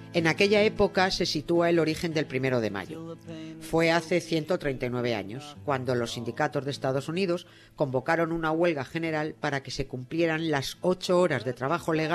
En aquella época se sitúa el origen del 1 de mayo. Fue hace 139 años, cuando los sindicatos de Estados Unidos convocaron una huelga general para que se cumplieran las 8 horas de trabajo legal